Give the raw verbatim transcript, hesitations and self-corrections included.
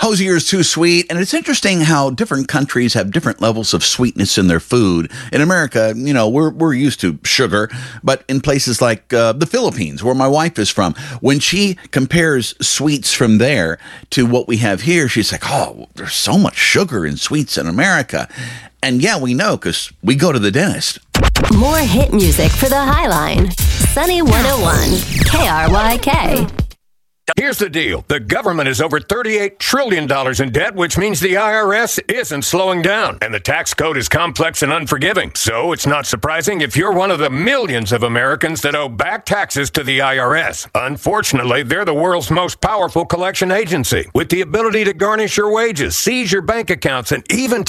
Hosier is too sweet, and it's interesting how different countries have different levels of sweetness in their food. In America, you know, we're we're used to sugar, but in places like uh, the Philippines, where my wife is from, when she compares sweets from there to what we have here, she's like, oh, there's so much sugar in sweets in America. And yeah, we know because we go to the dentist. More hit music for the High Line. Sunny one oh one, K R Y K. Here's the deal. The government is over thirty-eight trillion dollars in debt, which means the I R S isn't slowing down. And the tax code is complex and unforgiving. So it's not surprising if you're one of the millions of Americans that owe back taxes to the I R S. Unfortunately, they're the world's most powerful collection agency, with the ability to garnish your wages, seize your bank accounts, and even